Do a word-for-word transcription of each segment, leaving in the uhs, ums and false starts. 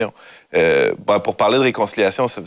Euh, ben, pour parler de réconciliation, il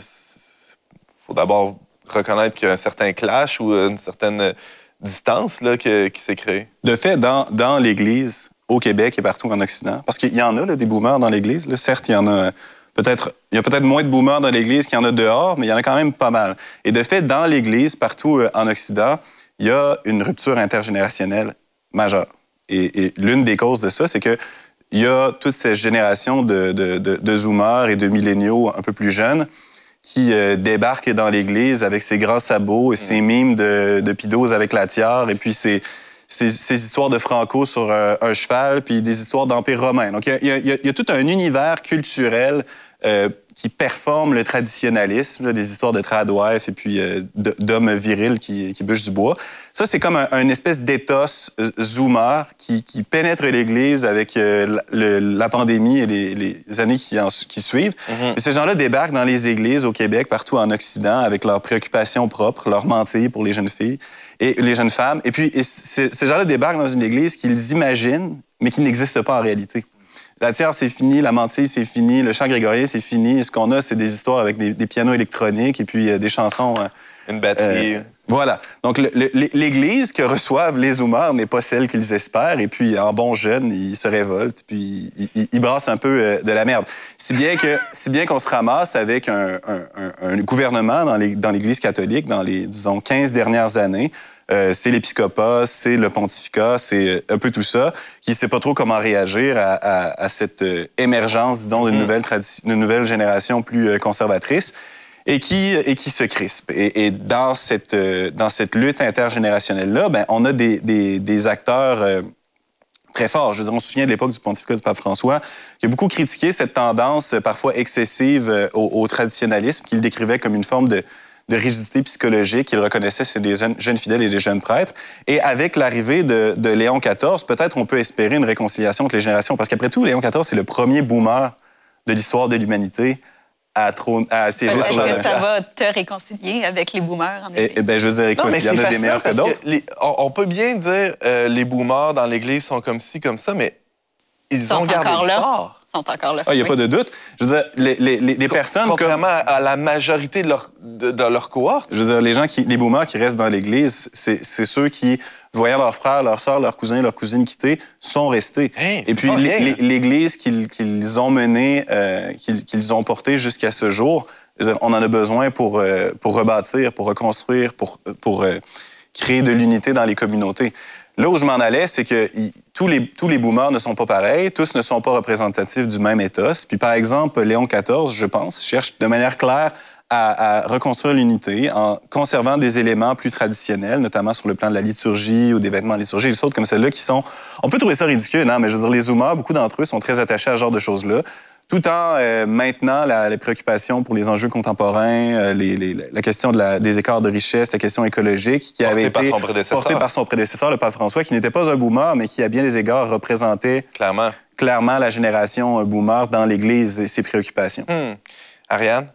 faut d'abord reconnaître qu'il y a un certain clash ou une certaine distance là, que, qui s'est créée. De fait, dans, dans l'Église, au Québec et partout en Occident, parce qu'il y en a là, des boomers dans l'Église, là, certes, il y en a peut-être, il y a peut-être moins de boomers dans l'Église qu'il y en a dehors, mais il y en a quand même pas mal. Et de fait, dans l'Église, partout euh, en Occident, il y a une rupture intergénérationnelle majeure. Et, et l'une des causes de ça, c'est que il y a toute cette génération de, de, de, de zoomers et de milléniaux un peu plus jeunes qui euh, débarquent dans l'Église avec ses grands sabots et ses mimes de, de pidose avec la tiare et puis ces, ces, ces histoires de Franco sur un, un cheval puis des histoires d'Empire romain. Donc, il y a, il y a, il y a tout un univers culturel euh, qui performe le traditionnalisme, là, des histoires de tradwife et puis euh, d'hommes virils qui, qui bûchent du bois. Ça, c'est comme un, un espèce d'éthos euh, zoomer qui, qui pénètre l'Église avec euh, le, la pandémie et les, les années qui, en, qui suivent. Mm-hmm. Et ces gens-là débarquent dans les églises au Québec, partout en Occident, avec leurs préoccupations propres, leurs mentir pour les jeunes filles et les jeunes femmes. Et puis, et ces gens-là débarquent dans une église qu'ils imaginent, mais qui n'existe pas en réalité. La tiare, c'est fini, la mantille, c'est fini, le chant grégorien, c'est fini. Ce qu'on a, c'est des histoires avec des, des pianos électroniques et puis euh, des chansons... Euh, Une batterie. Euh, voilà. Donc, le, le, l'Église que reçoivent les zoomers n'est pas celle qu'ils espèrent. Et puis, en bons jeunes, ils se révoltent, puis ils, ils, ils brassent un peu euh, de la merde. Si bien que, si bien qu'on se ramasse avec un, un, un, un gouvernement dans, les, dans l'Église catholique dans les, disons, quinze dernières années. Euh, c'est l'épiscopat, c'est le pontificat, c'est un peu tout ça, qui ne sait pas trop comment réagir à, à, à cette euh, émergence, disons, d'une nouvelle, tradi- d'une nouvelle génération plus euh, conservatrice et qui, et qui se crispe. Et, et dans, cette, euh, dans cette lutte intergénérationnelle-là, ben, on a des, des, des acteurs euh, très forts. Je veux dire, on se souvient de l'époque du pontificat du pape François, qui a beaucoup critiqué cette tendance euh, parfois excessive euh, au, au traditionnalisme, qu'il décrivait comme une forme de de rigidité psychologique qu'il reconnaissait chez des jeunes, jeunes fidèles et des jeunes prêtres. Et avec l'arrivée de, de Léon quatorze, peut-être on peut espérer une réconciliation entre les générations, parce qu'après tout, Léon quatorze, c'est le premier boomer de l'histoire de l'humanité à, trône, à siéger Est-ce sur le... Est-ce que ça va te réconcilier avec les boomers, en effet? Eh, eh bien, je veux dire, écoute, non, il y en a des meilleurs que d'autres. Que les, on, on peut bien dire euh, les boomers dans l'Église sont comme ci, comme ça, mais ils sont ont gardé encore le là. fort. Ils sont encore là. Ah, il n'y a oui. pas de doute. Je veux dire, les, les, les, les personnes Contrairement comme... à la majorité de leur, de, de leur cohorte. Je veux dire, les gens qui, les boomers qui restent dans l'Église, c'est, c'est ceux qui, voyant leurs frères, leurs sœurs, leurs cousins, leurs cousines quitter, sont restés. Hey, et puis, rien, les, hein? l'Église qu'ils, qu'ils ont menée, euh, qu'ils, qu'ils ont portée jusqu'à ce jour, je veux dire, on en a besoin pour, euh, pour rebâtir, pour reconstruire, pour, pour euh, créer de l'unité dans les communautés. Là où je m'en allais, c'est que y, tous, les, tous les boomers ne sont pas pareils, tous ne sont pas représentatifs du même ethos. Puis, par exemple, Léon quatorze, je pense, cherche de manière claire à, à reconstruire l'unité en conservant des éléments plus traditionnels, notamment sur le plan de la liturgie ou des vêtements liturgiques, des choses comme celles-là qui sont... On peut trouver ça ridicule, hein, mais je veux dire, les zoomers, beaucoup d'entre eux sont très attachés à ce genre de choses-là, tout en euh, maintenant la, les préoccupations pour les enjeux contemporains, euh, les, les, la question de la, des écarts de richesse, la question écologique, qui porté avait été par portée par son prédécesseur, le pape François, qui n'était pas un boomer, mais qui, à bien des égards, représentait clairement, clairement la génération boomer dans l'Église et ses préoccupations. Hmm. Ariane?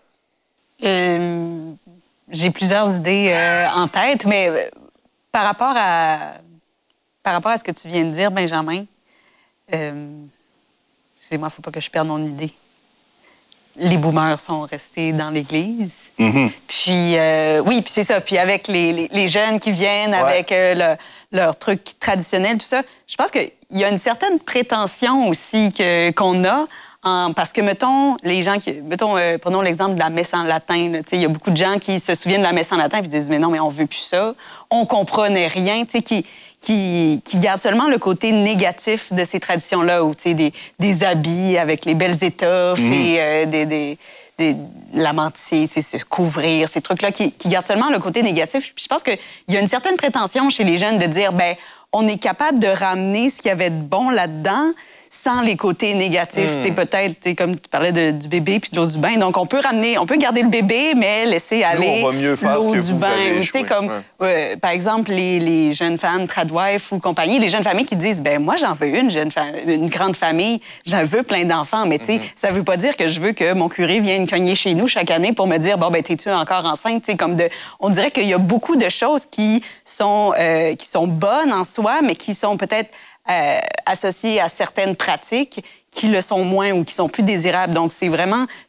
Euh, j'ai plusieurs idées euh, en tête, mais euh, par rapport à par rapport à ce que tu viens de dire, Benjamin, euh, excusez-moi, il ne faut pas que je perde mon idée. Les boomers sont restés dans l'Église. Mm-hmm. Puis, euh, oui, puis c'est ça. Puis avec les, les, les jeunes qui viennent, ouais. avec euh, le, leur truc traditionnel, tout ça, je pense qu'il y a une certaine prétention aussi que, qu'on a. En, parce que, mettons, les gens qui... Mettons, euh, prenons l'exemple de la messe en latin. Il y a beaucoup de gens qui se souviennent de la messe en latin et disent « Mais non, mais on veut plus ça. On comprenait rien. » Qui, qui, qui gardent seulement le côté négatif de ces traditions-là, où des, des habits avec les belles étoffes mmh. et euh, des, des, des, la mantille, se couvrir, ces trucs-là, qui, qui gardent seulement le côté négatif. Puis je pense qu'il y a une certaine prétention chez les jeunes de dire « ben on est capable de ramener ce qu'il y avait de bon là-dedans sans les côtés négatifs. Mm. Peut-être, comme tu parlais de, du bébé puis de l'eau du bain. Donc, on peut ramener, on peut garder le bébé, mais laisser aller l'eau du bain. Ou, comme, ouais. euh, par exemple, les, les jeunes femmes, tradwife ou compagnie, les jeunes familles qui disent, ben moi, j'en veux une, jeune fa- une grande famille, j'en veux plein d'enfants. Mais mm-hmm. ça veut pas dire que je veux que mon curé vienne cogner chez nous chaque année pour me dire, bon, ben t'es-tu encore enceinte? T'sais, comme de, on dirait qu'il y a beaucoup de choses qui sont, euh, qui sont bonnes en soi, mais qui sont peut-être euh, associés à certaines pratiques qui le sont moins ou qui sont plus désirables. Donc, c'est vraiment,